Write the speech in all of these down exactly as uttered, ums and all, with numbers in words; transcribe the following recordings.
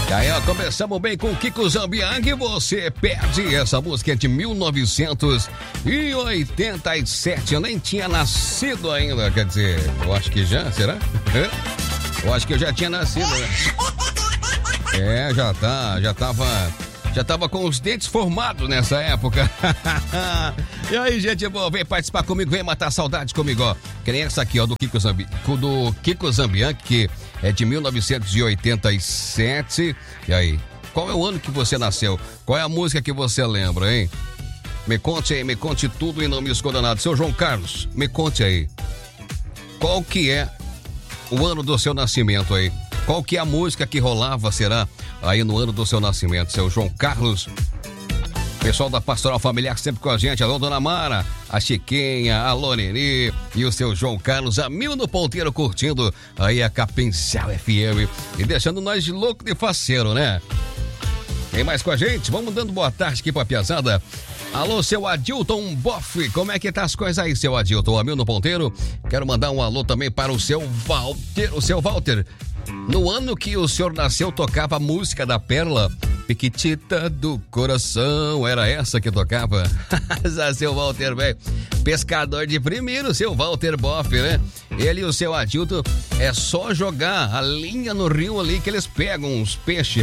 E aí, ó, começamos bem com o Kiko Zambianchi, Você Perde. Essa música é de mil novecentos e oitenta e sete. Eu nem tinha nascido ainda, quer dizer, eu acho que já, será? Eu acho que eu já tinha nascido, né? É, já tá, já tava, já tava com os dentes formados nessa época. E aí, gente boa, vem participar comigo, vem matar saudade comigo, ó. Que nem essa aqui, ó, do Kiko Zambianchi, do Kiko Zambianchi, que é de mil novecentos e oitenta e sete. E aí, qual é o ano que você nasceu? Qual é a música que você lembra, hein? Me conte aí, me conte tudo e não me esconda nada. Seu João Carlos, me conte aí. Qual que é o ano do seu nascimento aí? Qual que é a música que rolava, será, aí no ano do seu nascimento, seu João Carlos? Pessoal da Pastoral Familiar sempre com a gente. Alô, Dona Mara, a Chiquinha, a Loreni e o seu João Carlos a mil no ponteiro curtindo aí a Capincel F M e deixando nós de louco de faceiro, né? Tem mais com a gente? Vamos dando boa tarde aqui pra piazada. Alô, seu Adilton Boff, como é que tá as coisas aí, seu Adilton? A mil no ponteiro. Quero mandar um alô também para o seu Walter, o seu Walter. No ano que o senhor nasceu, tocava a música da Pérola, Piquitita do Coração, era essa que tocava? Seu Walter, velho, pescador de primeiro, seu Walter Boff, né? Ele e o seu Adilton, é só jogar a linha no rio ali que eles pegam uns peixes.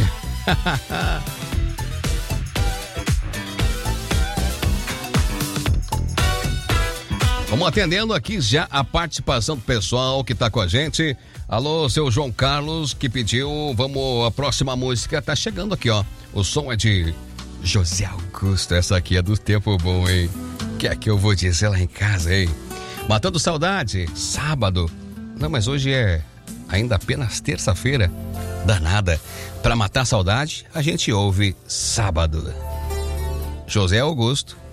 Vamos atendendo aqui já a participação do pessoal que tá com a gente. Alô, seu João Carlos, que pediu, vamos, a próxima música tá chegando aqui, ó. O som é de José Augusto, essa aqui é do tempo bom, hein? Que é que eu vou dizer lá em casa, hein? Matando saudade, sábado. Não, mas hoje é ainda apenas terça-feira. Danada. Pra matar saudade, a gente ouve sábado. José Augusto.